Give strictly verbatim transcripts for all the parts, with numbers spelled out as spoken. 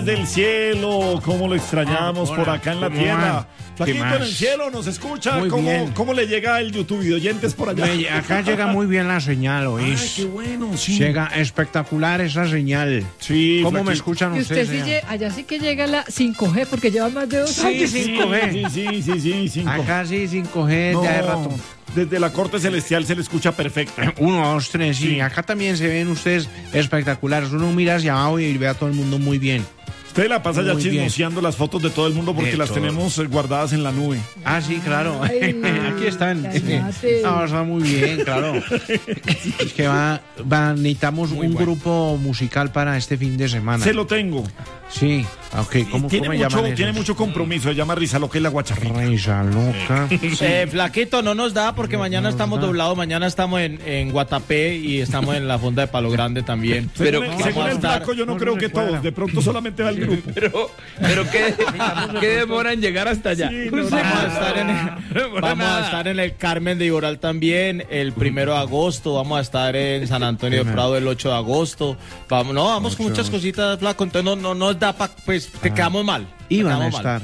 Del cielo, cómo lo extrañamos ah, por acá en la tierra. Flaquito en el cielo nos escucha. ¿Cómo, ¿Cómo le llega el YouTube de oyentes por allá? Me, acá llega muy bien la señal, ¿oís? Ay, qué bueno, sí. Llega espectacular esa señal. Sí, ¿Cómo Flaquito? me escuchan Y ustedes? usted sí lle- allá sí que llega la cinco G porque lleva más de dos Sí, años. sí. cinco G. Sí, sí, sí, sí, cinco. Acá sí, cinco G, No, ya de rato. desde la corte celestial se le escucha perfecto. Uno, dos, tres, sí. Sí. Acá también se ven ustedes espectaculares. Uno mira hacia abajo y ve a todo el mundo muy bien. Usted la pasa ya Muy bien. chismoseando las fotos de todo el mundo porque De las todo. tenemos eh, guardadas en la nube. Ah, sí, claro. Ay, Aquí están. cállate. No, está muy bien, claro. Es que va, va- necesitamos Muy un bueno. grupo musical para este fin de semana. Se lo tengo. Sí, ok. ¿Cómo, tiene, cómo mucho, llaman tiene esos? mucho compromiso. Se llama Risa Loca y la Guacharrita. Risa loca. Eh, flaquito, no nos da porque mañana nos estamos da. doblados, mañana estamos en, en Guatapé y estamos en la fonda de Palo Grande también. Pero vamos según a el estar- flaco, yo no no creo se que cuadra. todos. De pronto solamente va el grupo. Pero, pero ¿qué, ¿qué demora en llegar hasta allá? Sí, no, Vamos a estar en el, vamos a estar en el Carmen de Iboral también el primero de agosto, vamos a estar en San Antonio de Prado el ocho de agosto. Vamos, no, vamos con muchas cositas, flaco, entonces no, no nos da pa, pues te quedamos mal. te Iban a quedamos mal. estar.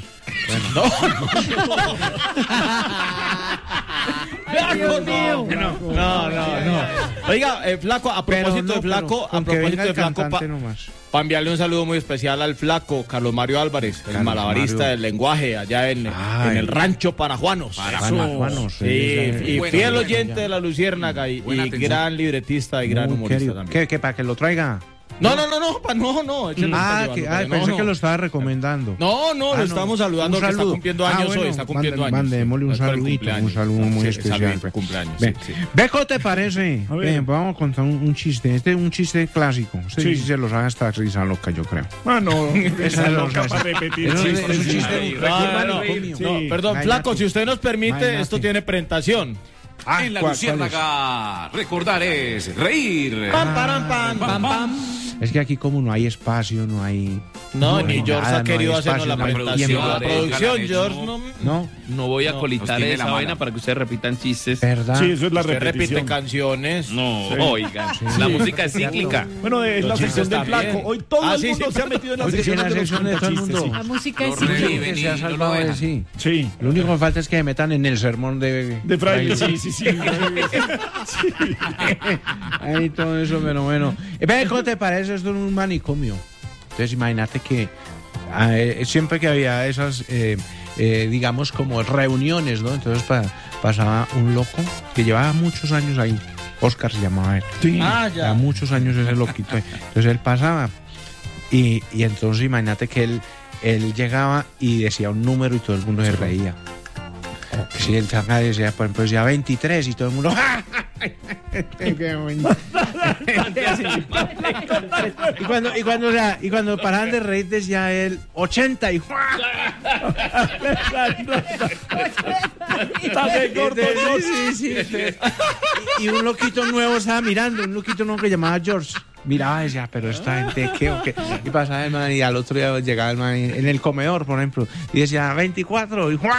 Ay, Dios mío. No, no, no. Oiga, eh, flaco, a Pero propósito no, de flaco, pero con a que propósito venga de el flaco, cantante pa- nomás. para enviarle un saludo muy especial al flaco Carlos Mario Álvarez, el Carlos malabarista Mario. del lenguaje allá en, Ay. en el rancho Parajuanos. Parajuanos, Sí, sí, y Bueno, fiel bueno, oyente ya. de la Luciérnaga y, Buena y atención. gran libretista y gran Muy humorista querido. también. ¿Qué, qué, para que lo traiga? No, no, no, no, pa- no, no. ese no Ah, está que, llevando, ah, no, pensé no. que lo estaba recomendando. No, no, Ah, lo no. estamos saludando, Un que está saludo. cumpliendo Ah, años bueno, hoy, está cumpliendo mande- años. mandémosle un Es por el saludito, cumpleaños. un saludo muy Sí, especial. saludito, pues. cumpleaños, Ve, sí, sí. ve cómo te parece. A ver. Ve, vamos a contar un, un chiste. Este es un chiste clásico. Este Sí. sí se los haga hasta Risa Loca, yo creo. Ah, no. Esa Esa no, loca esa- para repetir Eso es- chistes. es un chiste Sí. de No, un no, no, manicomio. Sí. no, perdón, Imagínate. flaco, si usted nos permite, Imagínate. esto tiene presentación. Ah, En la ¿cuál- cuál es? Luciérnaga, recordar es reír. Pam, param, pam, pam, pam. Es que aquí como no hay espacio, no hay... No, hay ni George nada, ha querido no hay hacernos espacio, la no hay presentación. tiempo. La producción, George, George, no. no. No, No voy a No, colitar nos tiene esa la vaina mala. para que ustedes repitan chistes. ¿verdad? Sí, eso es la Usted repite repetición. canciones. No, Sí. oigan. La música es cíclica. Bueno, es la Los sección chistes del también. flaco. Hoy todo Ah, el sí, mundo sí. se ha metido en la Hoy sección en la de los sección de todo el cuentachistes, mundo. La música es Los cíclica. reviven que y se ha no lo salvado de dejan. sí. Sí. Sí. Lo único que falta es que me metan en el sermón de... De fraile, sí, sí, sí. Ahí todo eso, pero bueno. Eh, Ve, ¿cómo te parece esto en un manicomio? Entonces imagínate que eh, siempre que había esas, eh, eh, digamos, como reuniones, ¿no? Entonces pa- pasaba un loco que llevaba muchos años ahí. Oscar se llamaba él. Sí. Ah, Llevaba ya. muchos años ese loquito. Entonces él pasaba y, y entonces imagínate que él, él llegaba y decía un número y todo el mundo se reía. Si él saca decía, por ejemplo, decía veintitrés y todo el mundo... Qué bonito. y cuando, y cuando, o sea, y cuando paraban de reír decía él ochenta y... Está de gordo, Entonces, sí, sí, entonces, y, y un loquito nuevo estaba mirando, un loquito nuevo que llamaba George. Miraba y decía, pero esta gente, ¿qué o qué? Y pasaba el man y al otro día llegaba el man en el comedor, por ejemplo, y decía veinticuatro y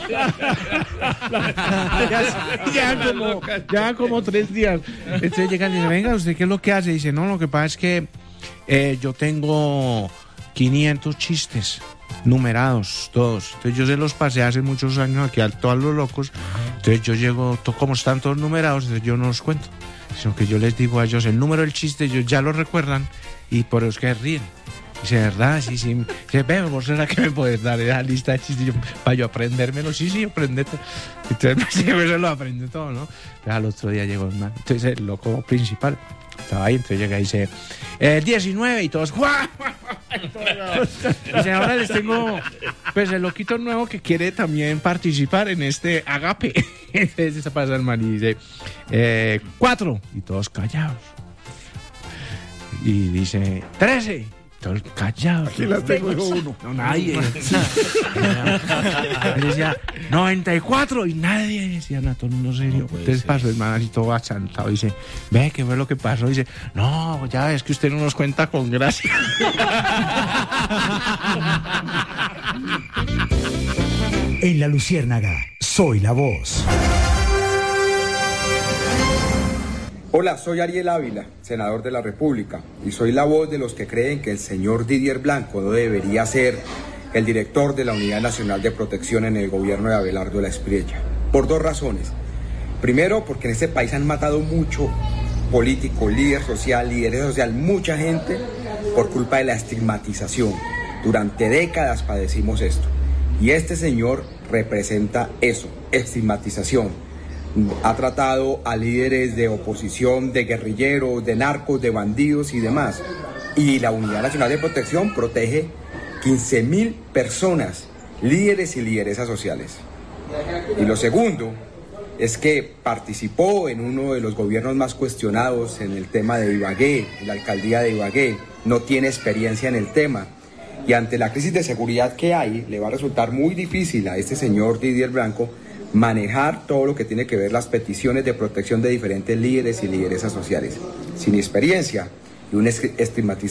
ya, ya como, ya como tres días. Entonces llega y dice, venga, ¿usted qué es lo que hace? Y dice, no, lo que pasa es que eh, yo tengo quinientos chistes numerados, todos. Entonces yo se los pasé hace muchos años aquí a todos los locos. Entonces yo llego, to- como están todos numerados, entonces yo no los cuento. Sino que yo les digo a ellos el número del chiste, ellos ya lo recuerdan y por eso es que ríen. Dice, ¿verdad? Sí, sí. Dice, ve, ¿vos será que me puedes dar esa lista de chistes yo, para yo aprendérmelo? Sí, sí, aprendete. Entonces, pues, yo se lo aprende todo, ¿no? Pero al otro día llegó el man. Entonces, el loco principal estaba ahí, entonces llega y dice, eh, diecinueve y todos, ¡guau! Dice, ahora les tengo, pues, el loquito nuevo que quiere también participar en este agape. Entonces, se pasa el man y dice, eh, cuatro. Y todos callados. Y dice, trece. Todos callados. Aquí las tengo, dijo uno. No, nadie. Él decía, noventa y cuatro y nadie decía nada, todo el mundo serio. Entonces pasó el man así todo achantado. Dice, ve, ¿qué fue lo que pasó? Dice, no, ya es que usted no nos cuenta con gracia. En la Luciérnaga, soy la voz. Hola, soy Ariel Ávila, senador de la República, y soy la voz de los que creen que el señor Didier Blanco no debería ser el director de la Unidad Nacional de Protección en el gobierno de Abelardo de la Espriella. Por dos razones. Primero, porque en este país han matado mucho político, líder social, líder social, mucha gente por culpa de la estigmatización. Durante décadas padecimos esto. Y este señor representa eso, estigmatización. Ha tratado a líderes de oposición, de guerrilleros, de narcos, de bandidos y demás. Y la Unidad Nacional de Protección protege quince mil personas, líderes y lideresas sociales. Y lo segundo es que participó en uno de los gobiernos más cuestionados en el tema de Ibagué, en la alcaldía de Ibagué. No tiene experiencia en el tema. Y ante la crisis de seguridad que hay, le va a resultar muy difícil a este señor Didier Blanco manejar todo lo que tiene que ver las peticiones de protección de diferentes líderes y lideresas sociales. Sin experiencia y una estigmatización